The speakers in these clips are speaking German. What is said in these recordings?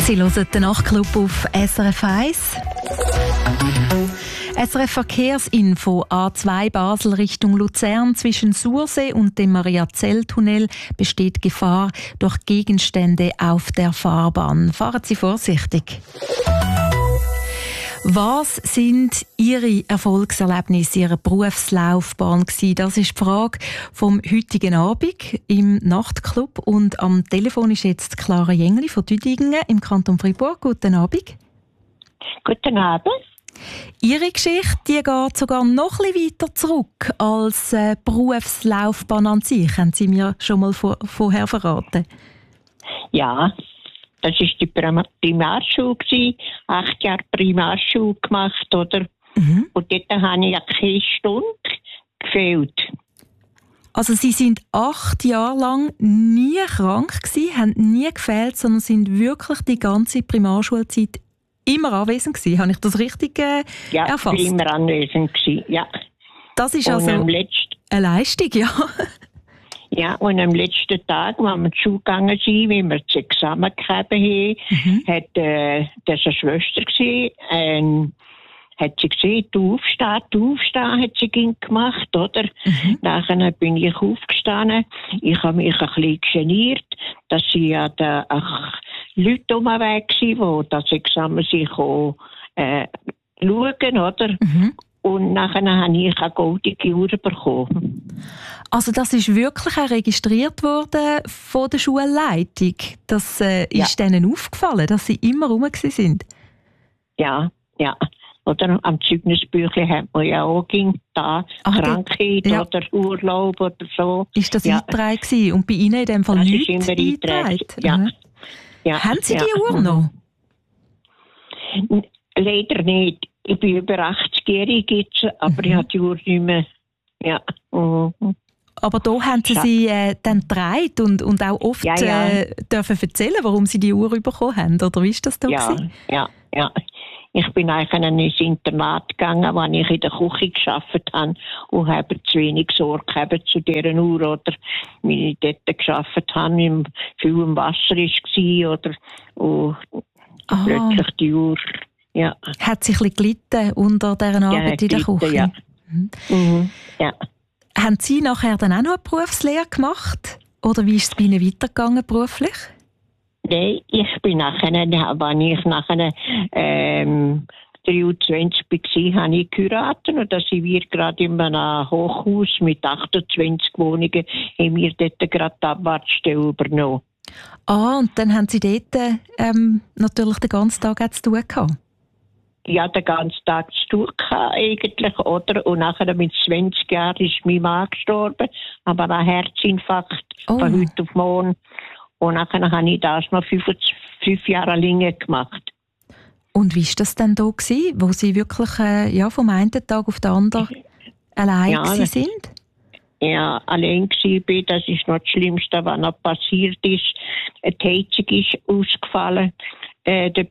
Sie hören den Nachtclub auf SRF 1. SRF Verkehrsinfo: A2 Basel Richtung Luzern zwischen Sursee und dem Mariazell-Tunnel besteht Gefahr durch Gegenstände auf der Fahrbahn. Fahren Sie vorsichtig. Was sind Ihre Erfolgserlebnisse Ihrer Berufslaufbahn gewesen? Das ist die Frage vom heutigen Abend im Nachtclub. Und am Telefon ist jetzt Clara Jengli von Düdingen im Kanton Freiburg. Guten Abend. Guten Abend. Ihre Geschichte die geht sogar noch ein bisschen weiter zurück als Berufslaufbahn an sich. Haben Sie mir schon mal vorher verraten? Ja, das war die Primarschule. 8 Jahre Primarschule gemacht, oder? Mhm. Und dort habe ich keine Stunde gefehlt. Also Sie sind 8 Jahre lang nie krank gewesen, haben nie gefehlt, sondern sind wirklich die ganze Primarschulzeit immer anwesend gewesen. Habe ich das richtig erfasst? Ja, immer anwesend gewesen, ja. Das ist und also eine Leistung, ja. Ja, und am letzten Tag, als wir zur Schule gegangen sind, wie wir das Examen gegeben haben, hat das eine Schwester gesehen, hat sie gesehen, du aufstehen, hat sie gemacht, oder? Nachher bin ich aufgestanden. Ich habe mich ein bisschen geniert, dass sie ja da auch Leute um den Weg waren, die das Examen sich schauen, oder? Und nachher habe ich eine goldige Uhr bekommen. Also das ist wirklich auch registriert worden von der Schulleitung? Das ist denen aufgefallen, dass sie immer rum sind? Ja. Oder am Zeugnisbüchlein hat man ja auch da Krankheit oder Urlaub oder so. Ist das eingetragen gewesen? Und bei Ihnen in dem Fall nichts eingetragen? Ja. Haben Sie die Uhr noch? Leider nicht. Ich bin über 80-jährig jetzt, aber ich habe die Uhr nicht mehr. Ja. Aber da haben Sie dann getragen und auch oft dürfen erzählen, warum Sie die Uhr bekommen haben, oder wie ist das da gewesen? Ja. Ich bin eigentlich in ein Internat gegangen, wo ich in der Küche gearbeitet habe und habe zu wenig Sorge gehabt zu dieser Uhr, oder wie ich dort gearbeitet habe, viel im Wasser war, oder plötzlich die Uhr. Ja. Hat sich ein bisschen gelitten unter dieser Arbeit in der Küche? Ja. Ja. Haben Sie nachher dann auch noch eine Berufslehre gemacht? Oder wie ist es bei Ihnen weitergegangen beruflich? Nein, ich bin nachher, wenn ich nachher 23 war, habe ich geheiratet. Und da sind wir gerade in einem Hochhaus mit 28 Wohnungen, haben wir dort gerade die Abwartstelle übernommen. Und dann haben Sie dort natürlich den ganzen Tag zu tun gehabt? Ja, den ganzen Tag zu tun eigentlich, oder? Und nachher mit 20 Jahren ist mein Mann gestorben, aber ein Herzinfarkt von heute auf morgen. Und nachher habe ich das noch 5 Jahre länger gemacht. Und wie war das denn da gewesen, wo Sie wirklich vom einen Tag auf den anderen allein sind? Ja, allein war. Das ist noch das Schlimmste, was noch passiert ist. Die Heizung ist ausgefallen. Der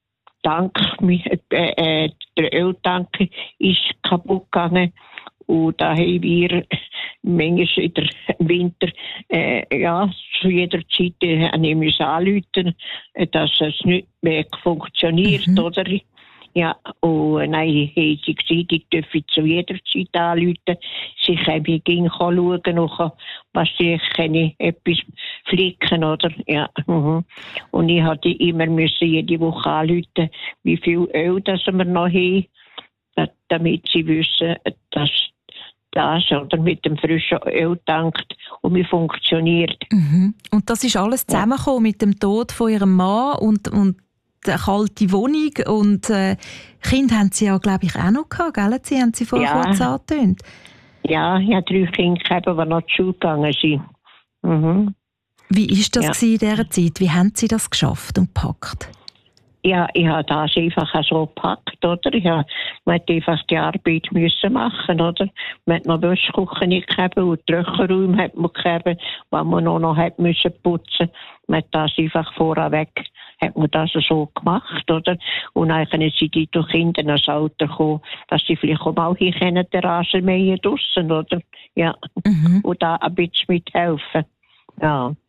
Öltank ist kaputt gegangen. Und da haben wir manchmal in der Winter, zu jeder Zeit anrufen, dass es nicht mehr funktioniert, oder? Ja, und nein, haben sie gesagt, ich dürfe zu jeder Zeit anrufen. Sie können schauen, was sie etwas flicken, oder? Ja. Und ich hatte immer jede Woche anrufen, wie viel Öl das wir noch haben, damit sie wissen, dass das oder mit dem frischen Öl tankt und wie funktioniert. Und das ist alles zusammengekommen mit dem Tod von Ihrem Mann und eine kalte Wohnung und Kinder haben Sie ja, glaube ich, auch noch gehabt, gell? Sie haben Sie vorher kurz angetönt. Ja, ich habe 3 Kinder gehabt, die noch zur Schule gegangen sind. Wie war das in dieser Zeit? Wie haben Sie das geschafft und gepackt? Ja, ich habe das einfach so gepackt, oder? Man hat einfach die Arbeit müssen machen, oder? Man hat noch Wäschküche nicht gehabt und Trockenräume hat man gehabt, wo man noch hat müssen putzen. Man hat das einfach vorweg, hat man das so gemacht, oder? Und eigentlich sind die durch Kinder ins Alter gekommen, dass sie vielleicht auch mal hier können, den Rasen mähen draussen, oder? Ja. Und da ein bisschen mithelfen. Ja.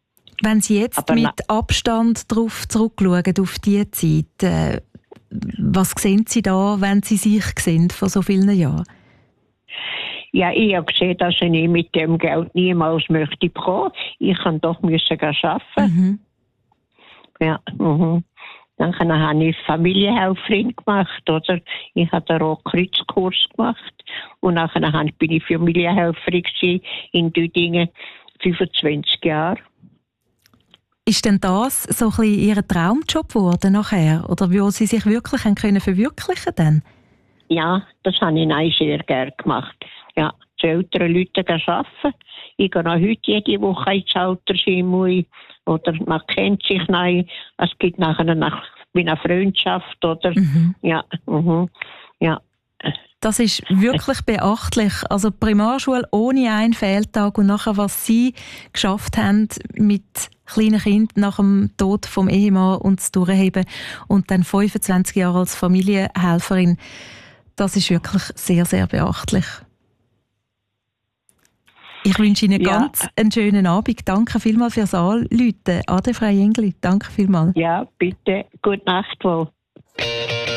Wenn Sie jetzt mit Abstand darauf zurückschauen, auf diese Zeit, was sehen Sie da, wenn Sie sich sehen vor so vielen Jahren? Ja, ich habe gesehen, dass ich mit dem Geld niemals möchte bekommen. Ich kann doch arbeiten. Mhm. Ja, Dann habe ich Familienhelferin gemacht, oder? Ich habe den Rotkreuzkurs gemacht. Und nachher bin ich Familienhelferin in Düdingen, 25 Jahre. Ist denn das so ein bisschen Ihr Traumjob geworden nachher? Oder wo Sie sich wirklich können verwirklichen können? Ja, das habe ich auch sehr gerne gemacht. Ja, zu älteren Leuten arbeiten. Ich gehe noch heute jede Woche ins Altersheim. Oder man kennt sich noch. Es gibt nachher eine Freundschaft. Oder? Ja, ja. Das ist wirklich beachtlich. Also Primarschule ohne einen Fehltag und nachher, was Sie geschafft haben mit kleinen Kindern nach dem Tod vom Ehemann und das Durchheben und dann 25 Jahre als Familienhelferin, das ist wirklich sehr, sehr beachtlich. Ich wünsche Ihnen ganz einen schönen Abend. Danke vielmals fürs Anrufen. Ade, Frau Jengli. Danke vielmals. Ja, bitte. Gute Nacht wohl.